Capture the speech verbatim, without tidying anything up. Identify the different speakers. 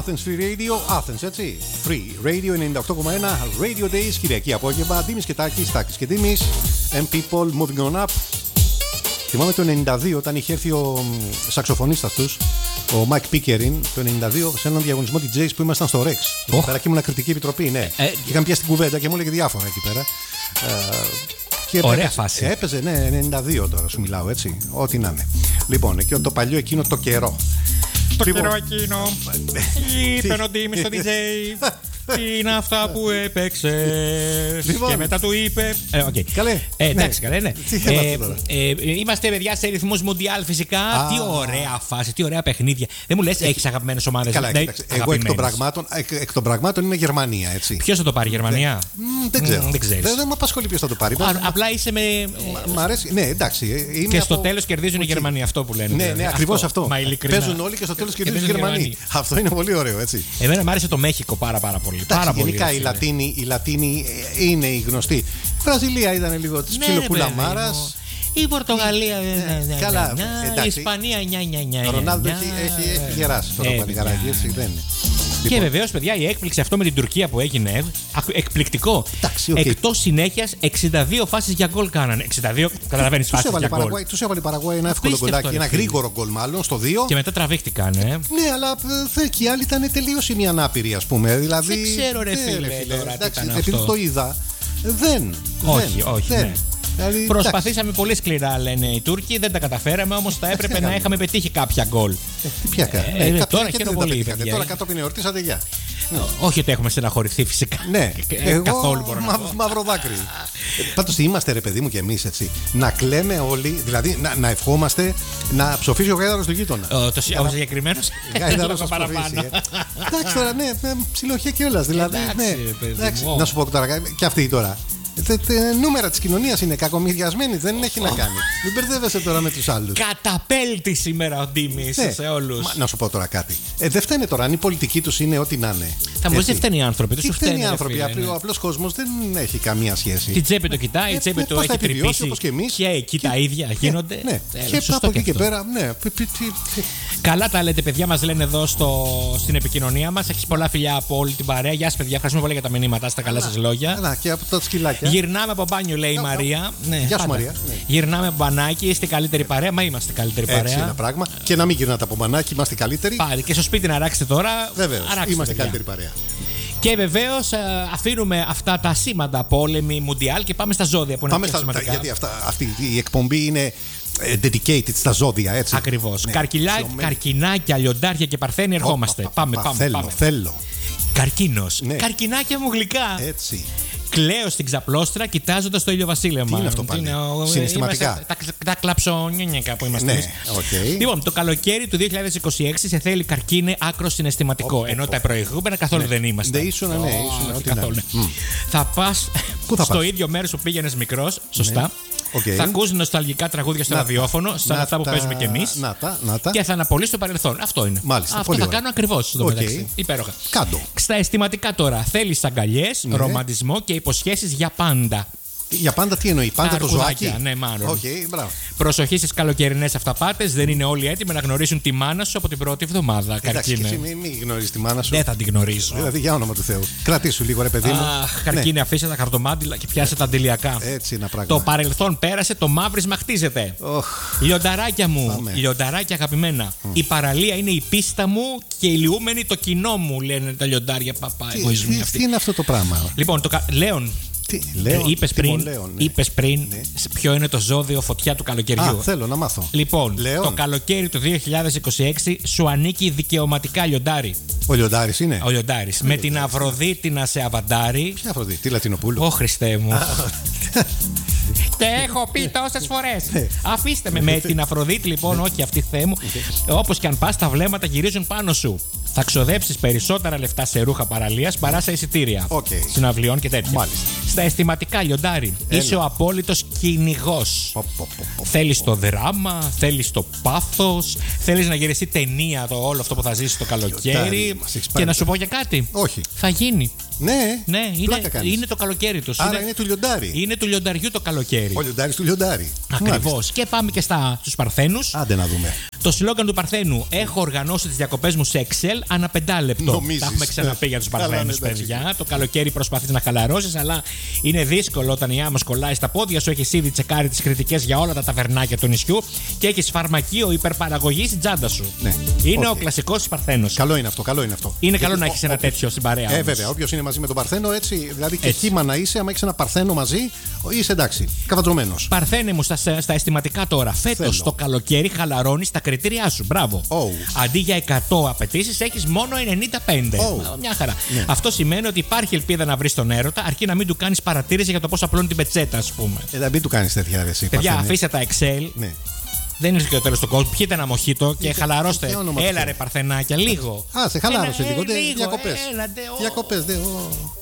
Speaker 1: Athens Free Radio, Athens, έτσι. Free Radio ενενήντα οκτώ κόμμα ένα, Radio Days, Κυριακή απόγευμα. Δήμης και Τάκης, Τάκης και Δήμης. And people moving on up. Θυμάμαι το ενενήντα δύο όταν είχε έρθει ο σαξοφωνίστας τους, ο Mike Pickering, το ενενήντα δύο σε έναν διαγωνισμό ντι τζέις που ήμασταν στο Rex. Oh. Εκεί πέρα και ήμουν κριτική επιτροπή, ναι. Ε, και είχαν πιάσει την κουβέντα και μου έλεγε διάφορα εκεί πέρα. Ε, και
Speaker 2: ωραία
Speaker 1: έπαιζε,
Speaker 2: φάση.
Speaker 1: Έπαιζε, ναι, ενενήντα δύο τώρα σου μιλάω, έτσι. Ό,τι να είναι. Λοιπόν, εκεί το παλιό εκείνο το καιρό.
Speaker 2: Το
Speaker 1: λοιπόν,
Speaker 2: καιρό εκείνο. Είπε ο Ντίμης στο ντι τζέι. Τι είναι αυτά που έπαιξε. Λοιπόν. Και μετά του είπε. Ε, okay.
Speaker 1: Καλέ.
Speaker 2: Ε, εντάξει,
Speaker 1: ναι.
Speaker 2: καλέ, ναι.
Speaker 1: Ε,
Speaker 2: ε, ε, είμαστε παιδιά σε ρυθμούς Μουντιάλ φυσικά. Α, τι ωραία φάση, τι ωραία παιχνίδια. Δεν μου λες, έχεις αγαπημένες ομάδες?
Speaker 1: Καλά, ναι, εγώ εκ των, πραγμάτων, εκ, εκ των πραγμάτων είμαι Γερμανία, έτσι.
Speaker 2: Ποιος θα το πάρει, Γερμανία?
Speaker 1: Δεν, δεν ξέρω.
Speaker 2: Mm, δεν ξέρεις.
Speaker 1: Δεν, δεν με απασχολεί ποιος θα το πάρει.
Speaker 2: Α, απλά είσαι με.
Speaker 1: Μ' αρέσει. Ναι, εντάξει.
Speaker 2: Και στο από... τέλος κερδίζουν οι Γερμανοί, αυτό που λένε.
Speaker 1: Ναι, ναι, ακριβώς αυτό. Παίζουν όλοι και στο τέλος κερδίζουν οι Γερμανοί. Αυτό είναι πολύ ωραίο, έτσι.
Speaker 2: Εμένα μου άρεσε το Μέχικο πάρα πολύ.
Speaker 1: Γενικά οι Λατίνοι, οι Λατίνοι είναι οι γνωστοί. Η Βραζιλία ήταν λίγο τη ψιλοκουλαμάρας.
Speaker 2: Η Πορτογαλία.
Speaker 1: Καλά.
Speaker 2: Η Ισπανία.
Speaker 1: Ο Ρονάλντο έχει γεράσει το πανηγαράκι, έτσι δεν είναι.
Speaker 2: Και βεβαίως, παιδιά, η έκπληξη αυτό με την Τουρκία που έγινε, εκπληκτικό. Εκτός συνέχειας, εξήντα δύο φάσεις για γκολ κάνανε. εξήντα δύο, καταλαβαίνεις, φάσεις για γκολ.
Speaker 1: Τους έβαλε η Παραγουάη ένα εύκολο γκολάκι, ένα γρήγορο γκολ μάλλον, στο δύο.
Speaker 2: Και μετά τραβήχτηκαν, ε.
Speaker 1: Ναι, αλλά και οι άλλοι ήταν τελείως ημιανάπηροι, ας πούμε. Δηλαδή,
Speaker 2: δεν ξέρω, ρε φίλε, τώρα τι ήταν αυτό.
Speaker 1: Επειδή το είδα, δεν.
Speaker 2: Όχι, όχι, ναι.
Speaker 1: Δηλαδή,
Speaker 2: προσπαθήσαμε
Speaker 1: εντάξει.
Speaker 2: πολύ σκληρά, λένε οι Τούρκοι, δεν τα καταφέραμε, όμως θα έπρεπε να είχαμε πετύχει κάποια γκολ.
Speaker 1: Ε, τι πια κάνουμε.
Speaker 2: Ε,
Speaker 1: ε,
Speaker 2: τώρα χαίρομαι πολύ.
Speaker 1: Τώρα κατόπιν εορτήσατε, γεια.
Speaker 2: Όχι ότι έχουμε στεναχωρηθεί φυσικά.
Speaker 1: Ναι, εγώ
Speaker 2: καθόλου μπορώ να
Speaker 1: πω. Μαύρο δάκρυ. Πάντως είμαστε, ρε παιδί μου, και εμείς έτσι. Να κλαίμε όλοι, δηλαδή να, να ευχόμαστε να ψοφήσει ο γάιδαρος του γείτονα.
Speaker 2: Ο συγκεκριμένος
Speaker 1: γάιδαρος θα ψοφήσει. Εντάξει τώρα, ναι, ψιλοχέ κιόλας. Δηλαδή, να σου πω τώρα, και αυτή τώρα. Νούμερα της κοινωνίας είναι κακομοιριασμένοι, δεν έχει να κάνει. Μην μπερδεύεσαι τώρα με τους άλλους.
Speaker 2: Καταπέλτη σήμερα ο Ντίμης ναι. σε όλους.
Speaker 1: Μα, να σου πω τώρα κάτι. Ε, δεν φταίνε τώρα, αν η πολιτική τους είναι ό,τι να είναι.
Speaker 2: Θα μου πεις δεν φταίνε οι άνθρωποι.
Speaker 1: Τι φταίνε οι άνθρωποι. Φίλε, ο απλός κόσμος δεν έχει καμία σχέση.
Speaker 2: Την τσέπη το κοιτάει, η τσέπη το έχει τρυπήσει.
Speaker 1: Όπως και εμείς.
Speaker 2: Και εκεί τα ίδια γίνονται.
Speaker 1: Ναι, και από εκεί και πέρα.
Speaker 2: Καλά τα λέτε, παιδιά, μας λένε εδώ στην επικοινωνία μας. Έχεις πολλά φιλιά από όλη την παρέα. Γεια σας, παιδιά. Ευχαριστούμε πολύ για τα μηνύματα, στα καλά σας λόγια.
Speaker 1: Και από τα σκυλάκια.
Speaker 2: Γυρνάμε από μπάνιο, λέει η Μαρία.
Speaker 1: Ναι, γεια σου, Μαρία. Ναι.
Speaker 2: Γυρνάμε από μπανάκι, είστε καλύτερη παρέα. Μα είμαστε καλύτερη παρέα.
Speaker 1: Έτσι είναι ένα πράγμα. Και να μην γυρνάτε από μπανάκι, είμαστε καλύτεροι.
Speaker 2: Πάλι και στο σπίτι να αράξετε τώρα.
Speaker 1: Βεβαίως, είμαστε καλύτερη παρέα.
Speaker 2: Και βεβαίως αφήνουμε αυτά τα σήματα πόλεμη, μουντιάλ και πάμε στα ζώδια που είναι
Speaker 1: πάμε
Speaker 2: πιο
Speaker 1: στα,
Speaker 2: σημαντικά.
Speaker 1: Γιατί αυτά, αυτή η εκπομπή είναι dedicated στα ζώδια, έτσι.
Speaker 2: Ακριβώς. Ναι. Καρκινάκια, λιοντάρια και παρθένοι ερχόμαστε. Oh, πάμε, πάμε,
Speaker 1: θέλω,
Speaker 2: πάμε.
Speaker 1: Θέλω.
Speaker 2: Καρκίνος.
Speaker 1: Ναι.
Speaker 2: Καρκινάκια μου γλυκά.
Speaker 1: Έτσι.
Speaker 2: Κλαίω στην ξαπλώστρα κοιτάζοντας το ηλιοβασίλεμα.
Speaker 1: Τι είναι αυτό πάλι? Είναι, συναισθηματικά.
Speaker 2: Είμαστε, τα, τα κλαψονιόνικα που είμαστε.
Speaker 1: Ναι,
Speaker 2: okay. Λοιπόν, το καλοκαίρι του δύο χιλιάδες είκοσι έξι σε θέλει καρκίνε άκρο συναισθηματικό. Oh, oh, ενώ oh. τα προηγούμενα καθόλου
Speaker 1: ναι.
Speaker 2: δεν είμαστε.
Speaker 1: Δεν ήσουν, ναι, ήσουν.
Speaker 2: Όχι καθόλου. Mm. Θα πας στο πας? ίδιο μέρος που πήγαινες μικρός, σωστά. Ναι. Okay. Θα ακούς νοσταλγικά τραγούδια στο να, ραδιόφωνο, σαν αυτά που τα... παίζουμε κι εμείς.
Speaker 1: Να τα, να τα.
Speaker 2: Και θα αναπολύσεις το παρελθόν. Αυτό είναι.
Speaker 1: Μάλιστα,
Speaker 2: αυτό θα κάνω ακριβώς στο okay. μεταξύ. Υπέροχα.
Speaker 1: Κάντο.
Speaker 2: Στα αισθηματικά τώρα. Θέλεις αγκαλιές, ναι. ρομαντισμό και υποσχέσεις για πάντα.
Speaker 1: Για πάντα τι εννοεί, πάντα το ζωάκι.
Speaker 2: Ναι, μάλλον.
Speaker 1: Okay,
Speaker 2: προσοχή στις καλοκαιρινές αυταπάτες. Δεν είναι όλοι έτοιμοι να γνωρίσουν τη μάνα σου από την πρώτη εβδομάδα.
Speaker 1: Εντάξει, και εσύ μην μη γνωρίζεις τη μάνα σου.
Speaker 2: Δεν θα την γνωρίσω.
Speaker 1: Δηλαδή, για όνομα του Θεού. Κρατήσου λίγο, ρε παιδί μου.
Speaker 2: Αχ, καρκίνη, ναι. Αφήσε τα χαρτομάτιλα και πιάσε τα αντιλιακά.
Speaker 1: Έτσι είναι πράγμα.
Speaker 2: Το παρελθόν πέρασε, το μαύρισμα χτίζεται. Oh. Λιονταράκια μου, Πάμε. λιονταράκια αγαπημένα. Mm. Η παραλία είναι η πίστα μου και η λιούμενη το κοινό μου, λένε τα λιοντάρια. Παπά,
Speaker 1: τι, τι είναι αυτό το πράγμα.
Speaker 2: Λοιπόν, το Λέων.
Speaker 1: Λέων,
Speaker 2: είπες πριν,
Speaker 1: Λέων, ναι.
Speaker 2: είπες πριν ναι. ποιο είναι το ζώδιο φωτιά του καλοκαιριού.
Speaker 1: Α, θέλω να μάθω.
Speaker 2: Λοιπόν,
Speaker 1: Λέων.
Speaker 2: το καλοκαίρι του δύο χιλιάδες είκοσι έξι σου ανήκει δικαιωματικά λιοντάρι.
Speaker 1: Ο λιοντάρης είναι.
Speaker 2: Ο λιοντάρης. Με την Αφροδίτη να σε αβαντάρει.
Speaker 1: Ποια Αφροδίτη, τη Λατινοπούλου.
Speaker 2: Ω Χριστέ μου. Και έχω πει τόσες φορές. Αφήστε με. Με την Αφροδίτη, λοιπόν, όχι αυτή Θεέ μου. Όπως και αν πας, τα βλέμματα γυρίζουν πάνω σου. Θα ξοδέψεις περισσότερα λεφτά σε ρούχα παραλίας παρά σε εισιτήρια
Speaker 1: okay.
Speaker 2: συναυλιών και τέτοια.
Speaker 1: Μάλιστα.
Speaker 2: Στα αισθηματικά, λιοντάρι, Έλα. είσαι ο απόλυτος κυνηγός. Θέλεις το δράμα, θέλεις το πάθος, θέλεις να γυριστεί ταινία το όλο αυτό που θα ζήσεις το καλοκαίρι. Και να σου πω για κάτι.
Speaker 1: Όχι.
Speaker 2: Θα γίνει.
Speaker 1: Ναι,
Speaker 2: ναι είναι, είναι το καλοκαίρι του.
Speaker 1: Άρα είναι, είναι του λιοντάρι.
Speaker 2: Είναι του λιονταριού το καλοκαίρι.
Speaker 1: Ο λιοντάρις του λιοντάρι.
Speaker 2: Ακριβώς. Και πάμε και στα, στους Παρθένους.
Speaker 1: Άντε να δούμε.
Speaker 2: Το σλόγγαν του Παρθένου. Έχω οργανώσει τις διακοπές μου σε Excel ανά πεντάλεπτο.
Speaker 1: Νομίζεις.
Speaker 2: Τα έχουμε ξαναπεί για τους Παρθένους, παιδιά. Το καλοκαίρι προσπαθείς να χαλαρώσεις, αλλά είναι δύσκολο όταν η άμμος κολλάει στα πόδια σου. Έχεις ήδη τσεκάρει τις κριτικές για όλα τα ταβερνάκια του νησιού και έχεις φαρμακείο υπερπαραγωγή στην τσάντα σου.
Speaker 1: Ναι.
Speaker 2: Είναι
Speaker 1: Okay.
Speaker 2: ο κλασικός Παρθένος.
Speaker 1: Καλό είναι αυτό, καλό είναι αυτό.
Speaker 2: Είναι
Speaker 1: Γιατί
Speaker 2: καλό να
Speaker 1: ο-
Speaker 2: έχεις ένα
Speaker 1: όποιος-
Speaker 2: τέτοιο στην παρέα.
Speaker 1: Ε,
Speaker 2: όμως.
Speaker 1: βέβαια, όποιος είναι μαζί με τον Παρθένο, έτσι, δηλαδή και
Speaker 2: Έτσι.
Speaker 1: κύμα να είσαι, άμα έχεις ένα Παρθένο μαζί, είσαι εντάξει, καβατζωμένος.
Speaker 2: Παρθένε μου, στα, στα αισθηματικά τώρα.
Speaker 1: Θέλω.
Speaker 2: Φέτος το καλοκαίρι χαλαρώνεις τα κριτήριά σου. Μπράβο.
Speaker 1: Oh.
Speaker 2: Αντί για εκατό απαιτήσεις, έχεις μόνο ενενήντα πέντε.
Speaker 1: Oh.
Speaker 2: Μα, μια χαρά.
Speaker 1: Ναι.
Speaker 2: Αυτό σημαίνει ότι υπάρχει ελπίδα να βρεις τον έρωτα, αρκεί να μην του κάνεις παρατήρηση για το πώς απλώνει την πετσέτα, ας πούμε.
Speaker 1: Ε, να μην του κάνεις τέτοια αρεσί.
Speaker 2: Παιδιά, αφήστε τα Excel.
Speaker 1: Ναι.
Speaker 2: Δεν είναι και το τέλος του κόσμου. Πιείτε ένα μοχίτο και
Speaker 1: Για-
Speaker 2: χαλαρώστε.
Speaker 1: για όνομα
Speaker 2: Έλα
Speaker 1: του
Speaker 2: ρε Παρθενάκια, λίγο.
Speaker 1: Α, σε χαλάρωσε
Speaker 2: Ένα-
Speaker 1: λίγο.
Speaker 2: ε,
Speaker 1: ντε,
Speaker 2: λίγο,
Speaker 1: Διακοπές.
Speaker 2: έλατε, ω.
Speaker 1: Διακοπές, δε, ω.